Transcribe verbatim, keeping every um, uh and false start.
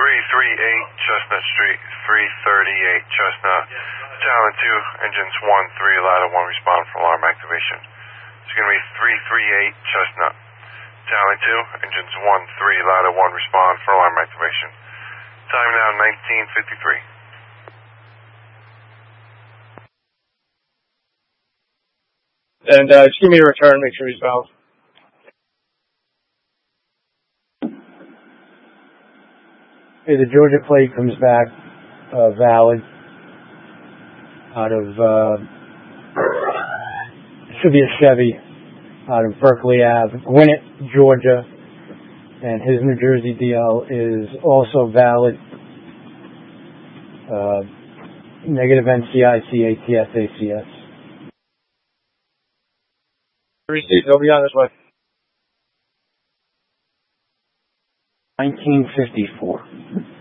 three thirty-eight Chestnut Street, three thirty-eight Chestnut. Talon two, engines one three, ladder one, respond for alarm activation. It's going to be three thirty-eight Chestnut. Talon two, engines one three, ladder one, respond for alarm activation. Time now nineteen fifty-three. And uh, just give me a return, make sure he's valid. Hey, the Georgia plate comes back uh, valid out of, uh, should be a Chevy out of Berkeley Avenue, Gwinnett, Georgia. And his New Jersey D L is also valid. Uh, negative N C I C A T S A C S. He'll be on his way. nineteen fifty-four.